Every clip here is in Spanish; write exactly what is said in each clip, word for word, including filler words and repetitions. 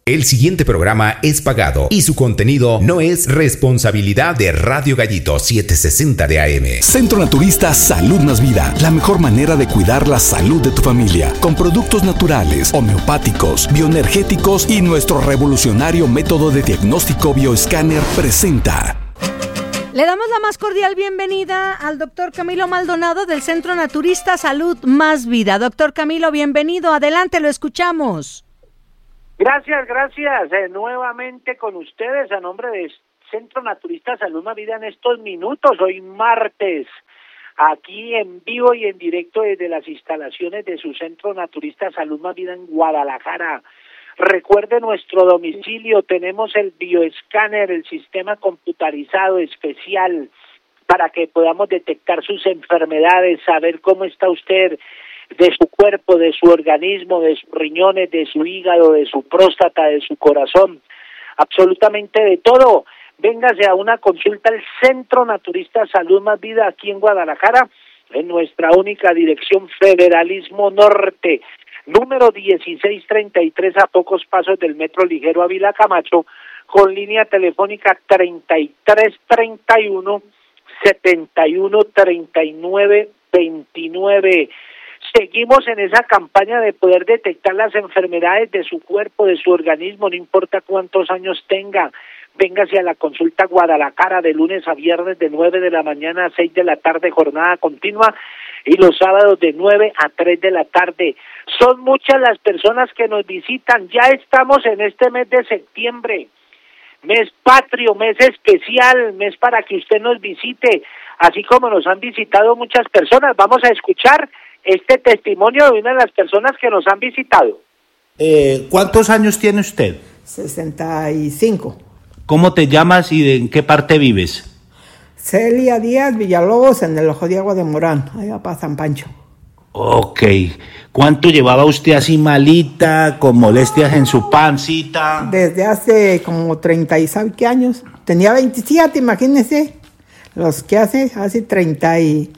El siguiente programa es pagado y su contenido no es responsabilidad de Radio Gallito setecientos sesenta de A M. Centro Naturista Salud Más Vida, la mejor manera de cuidar la salud de tu familia, con productos naturales, homeopáticos, bioenergéticos y nuestro revolucionario método de diagnóstico bioescáner presenta. Le damos la más cordial bienvenida al doctor Camilo Maldonado del Centro Naturista Salud Más Vida. Doctor Camilo, bienvenido, adelante, lo escuchamos. Gracias, gracias. Eh, nuevamente con ustedes a nombre de Centro Naturista Salud Más Vida en estos minutos, hoy martes, aquí en vivo y en directo desde las instalaciones de su Centro Naturista Salud Más Vida en Guadalajara. Recuerde nuestro domicilio, tenemos el bioescáner, el sistema computarizado especial para que podamos detectar sus enfermedades, saber cómo está usted de su cuerpo, de su organismo, de sus riñones, de su hígado, de su próstata, de su corazón, absolutamente de todo. Véngase a una consulta al Centro Naturista Salud Más Vida aquí en Guadalajara, en nuestra única dirección Federalismo Norte, número dieciséis treinta y tres, a pocos pasos del Metro Ligero Ávila Camacho, con línea telefónica treinta y tres treinta y uno, setenta y uno treinta y nueve veintinueve. Seguimos en esa campaña de poder detectar las enfermedades de su cuerpo, de su organismo, no importa cuántos años tenga. Véngase a la consulta Guadalajara de lunes a viernes de nueve de la mañana a seis de la tarde, jornada continua, y los sábados de nueve a tres de la tarde. Son muchas las personas que nos visitan. Ya estamos en este mes de septiembre, mes patrio, mes especial, mes para que usted nos visite, así como nos han visitado muchas personas. Vamos a escuchar este testimonio de una de las personas que nos han visitado. Eh, ¿Cuántos años tiene usted? sesenta y cinco. ¿Cómo te llamas y de en qué parte vives? Celia Díaz Villalobos, en el Ojo de Agua de Morán, allá para San Pancho. Ok. ¿Cuánto llevaba usted así malita, con molestias en su pancita? Desde hace como treinta y ¿sabe qué años? Tenía veintisiete, imagínese. Los que hace, hace treinta y...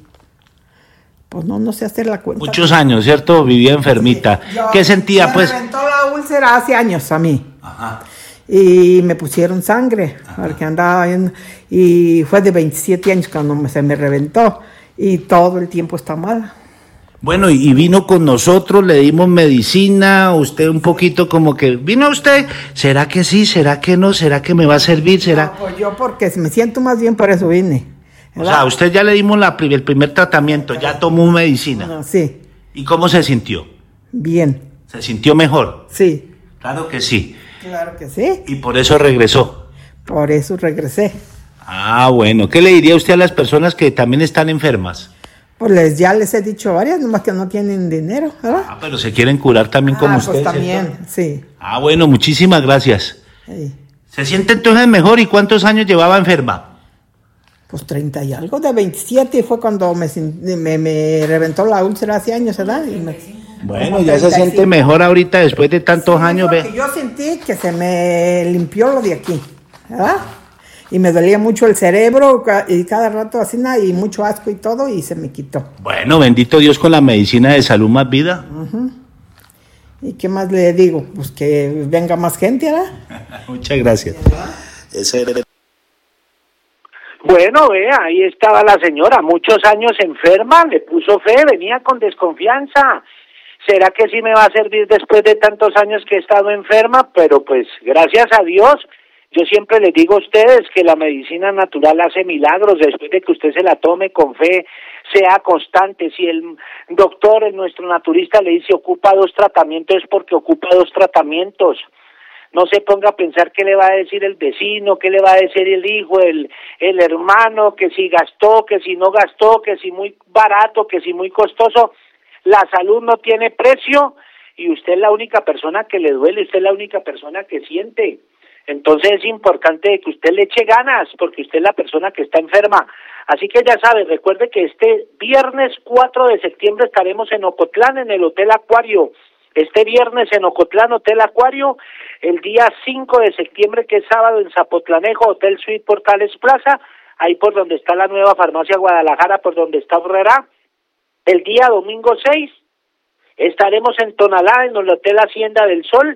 Pues no, no sé hacer la cuenta. Muchos años, ¿cierto? Vivía enfermita. Sí. Yo, ¿qué sentía, me pues? Me reventó la úlcera hace años a mí. Ajá. Y me pusieron sangre, Ajá. porque andaba bien, y fue de veintisiete años cuando me, se me reventó, y todo el tiempo está mal. Bueno, y vino con nosotros, le dimos medicina, usted un poquito como que, ¿vino usted? ¿Será que sí? ¿Será que no? ¿Será que me va a servir? ¿Será? No, pues yo porque me siento más bien, por eso vine. ¿Verdad? O sea, usted ya le dimos la, el primer tratamiento, ya tomó medicina. No, sí. ¿Y cómo se sintió? Bien. ¿Se sintió mejor? Sí. Claro que sí. Claro que sí. ¿Y por eso regresó? Por eso regresé. Ah, bueno. ¿Qué le diría usted a las personas que también están enfermas? Pues les, ya les he dicho varias, nomás que no tienen dinero, ¿verdad? Ah, pero se quieren curar también ah, como pues usted. También, ¿cierto? sí. Ah, bueno, muchísimas gracias. Sí. ¿Se siente entonces mejor? ¿Y cuántos años llevaba enferma? Pues treinta y algo, de veintisiete fue cuando me, me, me reventó la úlcera hace años, ¿verdad? Y me, bueno, ya se siente mejor ahorita después de tantos sí, años. Ve. Yo sentí que se me limpió lo de aquí, ¿verdad? Y me dolía mucho el cerebro y cada rato así, y mucho asco y todo, y se me quitó. Bueno, bendito Dios con la medicina de Salud Más Vida. Uh-huh. ¿Y qué más le digo? Pues que venga más gente, ¿verdad? Muchas gracias. Ese era... Bueno, vea, ahí estaba la señora, muchos años enferma, le puso fe, venía con desconfianza. ¿Será que sí me va a servir después de tantos años que he estado enferma? Pero pues, gracias a Dios, yo siempre les digo a ustedes que la medicina natural hace milagros después de que usted se la tome con fe, sea constante. Si el doctor, el nuestro naturista, le dice ocupa dos tratamientos, es porque ocupa dos tratamientos. No se ponga a pensar qué le va a decir el vecino, qué le va a decir el hijo, el, el hermano, que si gastó, que si no gastó, que si muy barato, que si muy costoso. La salud no tiene precio y usted es la única persona que le duele, usted es la única persona que siente. Entonces es importante que usted le eche ganas porque usted es la persona que está enferma. Así que ya sabe, recuerde que este viernes cuatro de septiembre estaremos en Ocotlán, en el Hotel Acuario. Este viernes en Ocotlán, Hotel Acuario, el día cinco de septiembre, que es sábado, en Zapotlanejo, Hotel Suite Portales Plaza, ahí por donde está la nueva farmacia Guadalajara, por donde está Herrera. El día domingo seis, estaremos en Tonalá, en el Hotel Hacienda del Sol,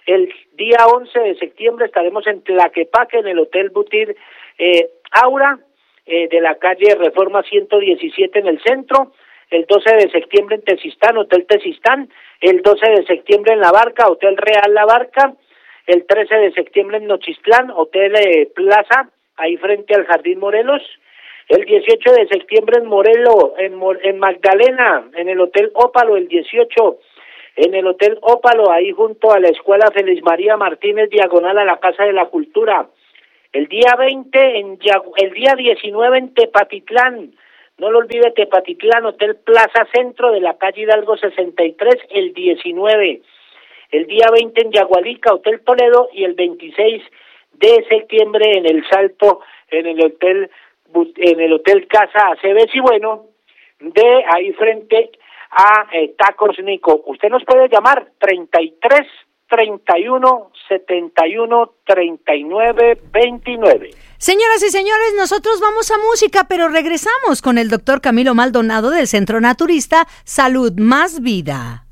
El día once de septiembre estaremos en Tlaquepaque, en el Hotel Butir eh, Aura, eh, de la calle Reforma ciento diecisiete en el centro. El doce de septiembre en Tezistán, Hotel Tezistán. El doce de septiembre en La Barca, Hotel Real La Barca. El trece de septiembre en Nochistlán, Hotel eh, Plaza, ahí frente al Jardín Morelos. El dieciocho de septiembre en Morelo, en, en Magdalena, en el Hotel Ópalo, el dieciocho en el Hotel Ópalo, ahí junto a la Escuela Félix María Martínez, diagonal a la Casa de la Cultura. El día veinte, en el día diecinueve en Tepatitlán, no lo olvide, Tepatitlán, Hotel Plaza Centro de la calle Hidalgo sesenta y tres, el diecinueve. El día veinte en Yagualica, Hotel Toledo, y el veintiséis de septiembre en El Salto, en el Hotel en el Hotel Casa Aceves y Bueno, de ahí frente a eh, Tacos Nico. Usted nos puede llamar treinta y tres, treinta y uno, setenta y uno, treinta y nueve, veintinueve. Señoras y señores, nosotros vamos a música, pero regresamos con el doctor Camilo Maldonado del Centro Naturista Salud Más Vida.